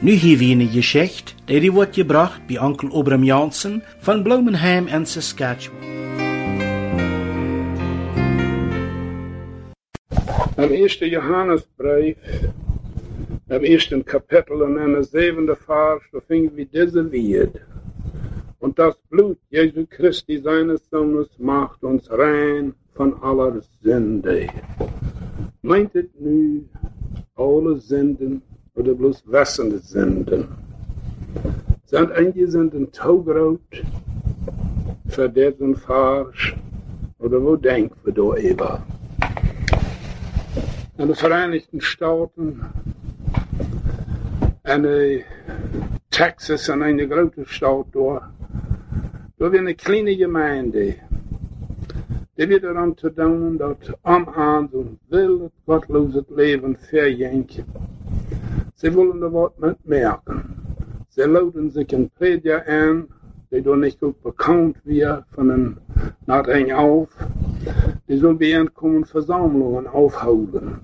Nu hier wie een Geschichte, die wordt gebracht bij onkel Obram Jansen van Bloemenheim in Saskatchewan. Im 1. Johannesbrief, im 1. Kapitel und in der 7. Vers, da finden wir diese Lied. Und das Blut Jesu Christi, seines Sohnes, macht uns rein von aller Sünde. Meint es nu alle Sünden oder bloß wissende Sünden? Sind einige Sünden zu groß für diesen Vers? Oder wo denken wir da über? In den Vereinigten Staaten, in Texas, in eine große Stadt da wird eine kleine Gemeinde, die wird daran zu tun, dass am Abend ein wildes, gottloses Leben verjingt. Sie wollen da was mitmerken. Sie laden sich ein Prediger an, der da nicht gut bekannt wird von den Nachrichten auf. Die sollen bei ihnen kommen Versammlungen aufholen.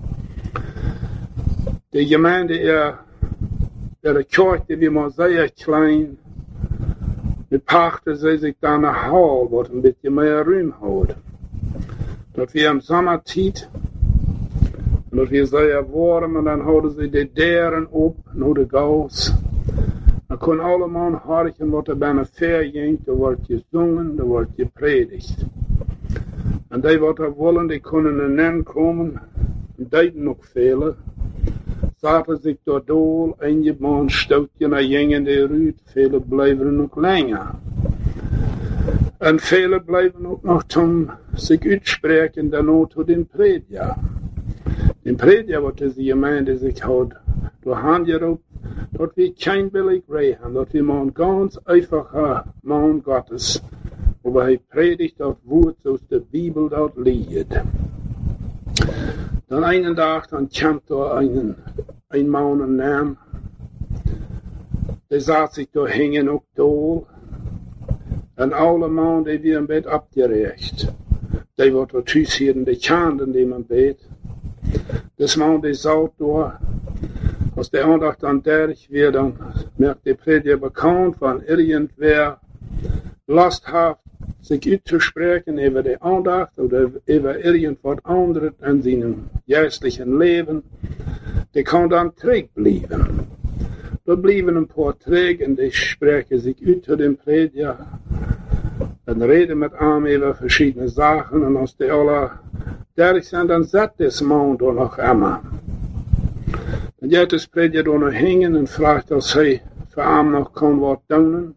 Die Gemeinde, ihre Kirche, wie man sehr klein, mit pachten sie sich dann eine Hall, wo ein bisschen mehr Raum hat. Dass wir im Sommerzeit, und dass wir sehr warm, und dann houden sie die Dären ab, nur die Gas. Dann können alle Mann hören, was da bei einer verjingt, da wird gesungen, da wird gepredigt. Und die, was da wollen, die können dann kommen, und die noch viele. Zaten sich door dool, einige man stootje naar jingen de ruut, viele blijven nog länger. En viele blijven ook nog zum sich uitspreken, dan ook tot den Prediger. Den Prediger, wat deze gemeinde zich houdt, door handgeroepen, dat we kein billig reden, dat we man ganz einfacher man Gottes, aber hij predigt dat woord zoals de Bibel dat leert. Dan einen Tag, dann kommt da ein Mann und Namen, der sagt sich da hängen auch da, und alle Mann, die wir im Bett abgerecht, die wird da tschüss hier in die Kanden, die man Bett. Das Mann, der sagt da, als der Andacht dann derch wird, dann merkt der Prediger bekannt, wenn irgendwer lasthaft sich auszusprechen über die Andacht oder über irgendwas anderes in seinem geistlichen Leben, der kann dann träg bleiben. Da bleiben ein paar träg und die sprechen sich aus zu dem Prediger und reden mit ihm über verschiedene Sachen und als die alle derch sind, dann sagt das Mann da noch immer. Und jetzt ist Prediger da noch hängen und fragt, als er für ihn noch kann was tun.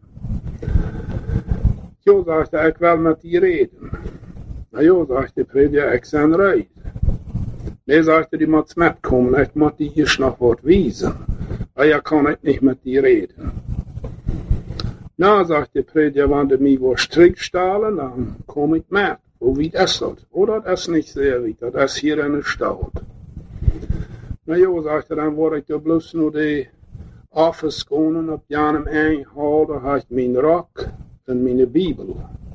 Jo, sagt er, ich will mit dir reden. Na jo, sagt der Prediger, ich bin reid. Nee, sagt er, die muss mitkommen, ich muss dir hier noch was wiesen. Aber ja, kann ich nicht mit dir reden. Na, sagt der Prediger, wenn du mir was Strick stahlen, dann komm ich mit. Wo wie das das? Oder das ist nicht sehr weit, das ist hier in der Stadt. Na jo, sagt er, dann wollte ich da bloß nur die Office gehen, auf jenem Einhalt, da habe ich meinen Rock und meine Bibel.